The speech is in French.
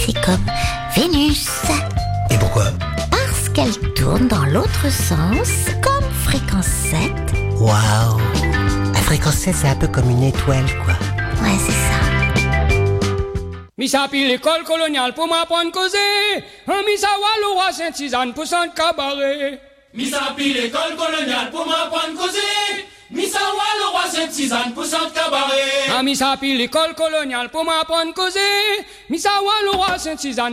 C'est comme Vénus. Et pourquoi? Parce qu'elle tourne dans l'autre sens, comme fréquence 7. Waouh! La fréquence 7, c'est un peu comme une étoile, quoi. Ouais, c'est ça. Missa pile l'école coloniale pour m'apprendre causer. Missa Wallo à Saint-Suzanne pour son cabaret. Missa pile l'école coloniale pour m'apprendre causer. Missa Wallo à Saint-Suzanne pour son cabaret. Missa pile l'école coloniale pour m'apprendre causer. Missa Wallo à Saint-Suzanne.